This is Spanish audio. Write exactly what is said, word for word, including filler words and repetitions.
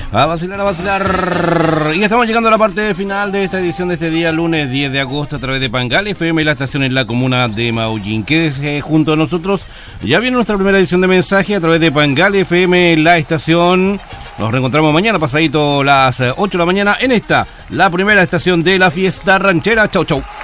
A vacilar, a vacilar. Y estamos llegando a la parte final de esta edición de este día, lunes diez de agosto, a través de Pangal F M, la estación en la comuna de Maullín. Quédese junto a nosotros. Ya viene nuestra primera edición de mensaje a través de Pangal F M, la estación. Nos reencontramos mañana, pasadito las ocho de la mañana, en esta, la primera estación de la fiesta ranchera. Chau, chau.